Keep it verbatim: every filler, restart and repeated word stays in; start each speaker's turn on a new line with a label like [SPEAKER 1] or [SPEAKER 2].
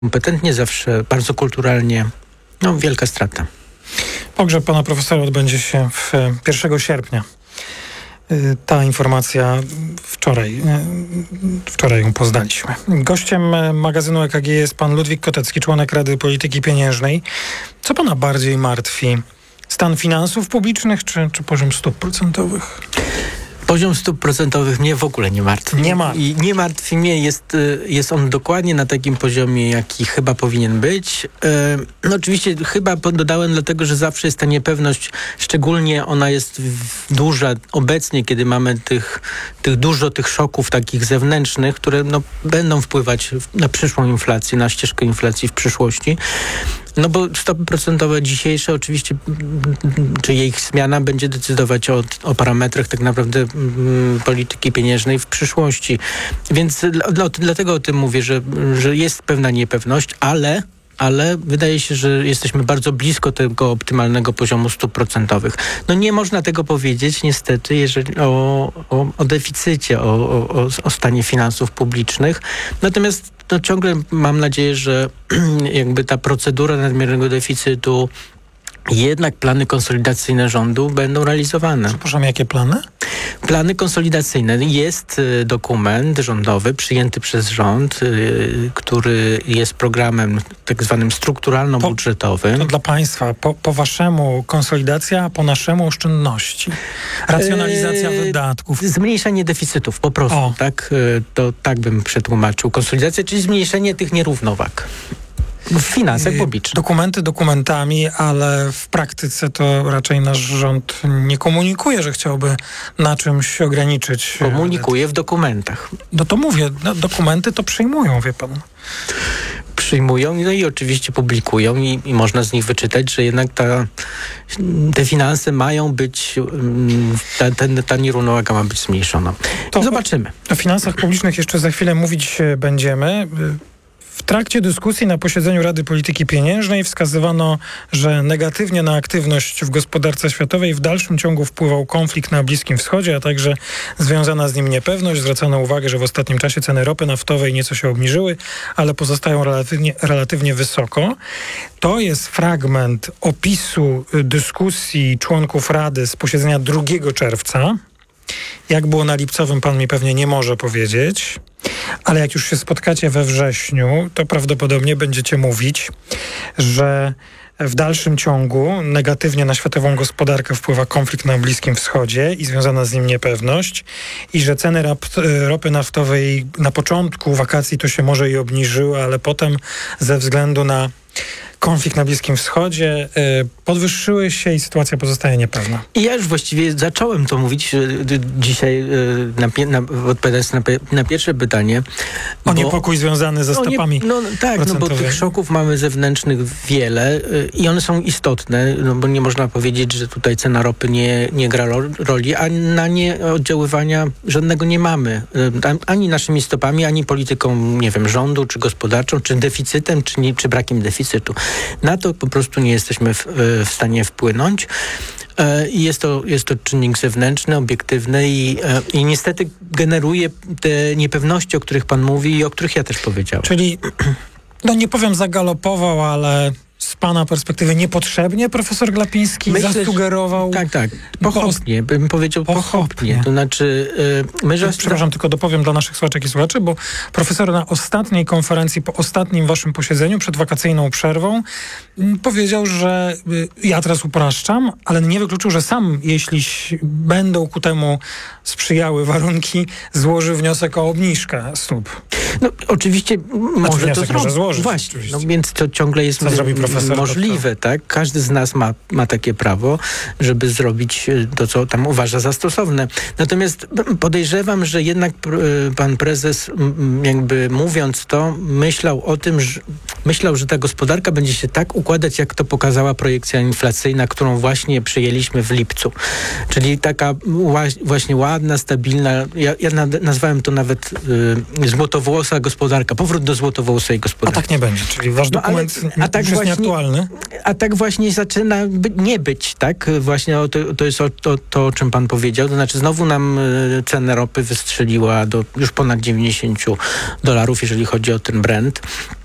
[SPEAKER 1] kompetentnie, zawsze bardzo kulturalnie. No, wielka strata.
[SPEAKER 2] Pogrzeb pana profesora odbędzie się w pierwszego sierpnia. Ta informacja wczoraj, wczoraj ją poznaliśmy. Gościem magazynu E K G jest pan Ludwik Kotecki, członek Rady Polityki Pieniężnej. Co pana bardziej martwi? Stan finansów publicznych czy, czy poziom stóp procentowych?
[SPEAKER 1] Poziom stóp procentowych mnie w ogóle nie martwi.
[SPEAKER 2] Nie ma.
[SPEAKER 1] I nie martwi mnie, jest, jest on dokładnie na takim poziomie, jaki chyba powinien być. No oczywiście chyba dodałem dlatego, że zawsze jest ta niepewność, szczególnie ona jest duża obecnie, kiedy mamy tych, tych dużo tych szoków takich zewnętrznych, które no, będą wpływać na przyszłą inflację, na ścieżkę inflacji w przyszłości. No bo stopy procentowe dzisiejsze oczywiście, czy ich zmiana będzie decydować o, o parametrach tak naprawdę m, polityki pieniężnej w przyszłości. Więc dla, dlatego o tym mówię, że, że jest pewna niepewność, ale... ale wydaje się, że jesteśmy bardzo blisko tego optymalnego poziomu stóp procentowych. No nie można tego powiedzieć niestety, jeżeli o, o, o deficycie, o, o, o stanie finansów publicznych. Natomiast no, ciągle mam nadzieję, że jakby ta procedura nadmiernego deficytu, jednak plany konsolidacyjne rządu będą realizowane.
[SPEAKER 2] Przepraszam, jakie plany?
[SPEAKER 1] Plany konsolidacyjne. Jest y, dokument rządowy przyjęty przez rząd, y, który jest programem tak zwanym strukturalno-budżetowym.
[SPEAKER 2] To, to dla państwa. Po, po waszemu konsolidacja, a po naszemu oszczędności. Racjonalizacja yy, wydatków.
[SPEAKER 1] Zmniejszenie deficytów po prostu.
[SPEAKER 2] O.
[SPEAKER 1] Tak, y, to tak bym przetłumaczył. Konsolidacja, czyli zmniejszenie tych nierównowag w finansach publicznych.
[SPEAKER 2] Dokumenty dokumentami, ale w praktyce to raczej nasz rząd nie komunikuje, że chciałby na czymś ograniczyć.
[SPEAKER 1] Komunikuje w dokumentach.
[SPEAKER 2] No to mówię, no, dokumenty to przyjmują, wie pan.
[SPEAKER 1] Przyjmują, no i oczywiście publikują i, i można z nich wyczytać, że jednak ta, te finanse mają być, ta, ta, ta nierównowaga ma być zmniejszona. To zobaczymy.
[SPEAKER 2] O, o finansach publicznych jeszcze za chwilę mówić będziemy. W trakcie dyskusji na posiedzeniu Rady Polityki Pieniężnej wskazywano, że negatywnie na aktywność w gospodarce światowej w dalszym ciągu wpływał konflikt na Bliskim Wschodzie, a także związana z nim niepewność. Zwracano uwagę, że w ostatnim czasie ceny ropy naftowej nieco się obniżyły, ale pozostają relatywnie, relatywnie wysoko. To jest fragment opisu dyskusji członków Rady z posiedzenia drugiego czerwca. Jak było na lipcowym, pan mi pewnie nie może powiedzieć. Ale jak już się spotkacie we wrześniu, to prawdopodobnie będziecie mówić, że w dalszym ciągu negatywnie na światową gospodarkę wpływa konflikt na Bliskim Wschodzie i związana z nim niepewność i że ceny rap, ropy naftowej na początku wakacji to się może i obniżyły, ale potem ze względu na konflikt na Bliskim Wschodzie y, podwyższyły się i sytuacja pozostaje niepewna.
[SPEAKER 1] I ja już właściwie zacząłem to mówić y, dzisiaj, y, na, na, odpowiadając na, na pierwsze pytanie.
[SPEAKER 2] O niepokój związany ze stopami
[SPEAKER 1] no, nie, no tak, no bo tych szoków mamy zewnętrznych wiele y, i one są istotne, no bo nie można powiedzieć, że tutaj cena ropy nie, nie gra ro, roli, a na nie oddziaływania żadnego nie mamy. Y, ani naszymi stopami, ani polityką, nie wiem, rządu, czy gospodarczą, czy deficytem, czy, nie, czy brakiem deficytu. Na to po prostu nie jesteśmy w, w stanie wpłynąć. I jest to, jest to czynnik zewnętrzny, obiektywny i, i niestety generuje te niepewności, o których pan mówi i o których ja też powiedziałem.
[SPEAKER 2] Czyli, no nie powiem zagalopował, ale z pana perspektywy niepotrzebnie profesor Glapiński Myślę, zasugerował...
[SPEAKER 1] Tak, tak. Pochopnie, bym powiedział pochopnie. pochopnie. To znaczy... Yy, my, że...
[SPEAKER 2] Przepraszam, tylko dopowiem dla naszych słuchaczek i słuchaczy, bo profesor na ostatniej konferencji, po ostatnim waszym posiedzeniu, przed wakacyjną przerwą, m, powiedział, że y, ja teraz upraszczam, ale nie wykluczył, że sam, jeśli będą ku temu sprzyjały warunki, złoży wniosek o obniżkę stóp.
[SPEAKER 1] No oczywiście
[SPEAKER 2] znaczy,
[SPEAKER 1] może to
[SPEAKER 2] może złożyć.
[SPEAKER 1] Właśnie, no, więc to ciągle jest
[SPEAKER 2] Co zrobi profesor,
[SPEAKER 1] możliwe,
[SPEAKER 2] to...
[SPEAKER 1] tak? Każdy z nas ma, ma takie prawo, żeby zrobić to, co tam uważa za stosowne. Natomiast podejrzewam, że jednak pan prezes, jakby mówiąc to, myślał o tym, że myślał, że ta gospodarka będzie się tak układać, jak to pokazała projekcja inflacyjna, którą właśnie przyjęliśmy w lipcu. Czyli taka właśnie ładna, stabilna, ja, ja nazwałem to nawet y, złotowłosa gospodarka, powrót do złotowłosej gospodarki.
[SPEAKER 2] A tak nie będzie, czyli wasz dokument no, ale, a tak już jest właśnie, nieaktualny?
[SPEAKER 1] A tak właśnie zaczyna by, nie być, tak? Właśnie o to, to jest o, to, to, o czym pan powiedział. To znaczy znowu nam y, cena ropy wystrzeliła do już ponad dziewięćdziesiąt dolarów, jeżeli chodzi o ten Brent.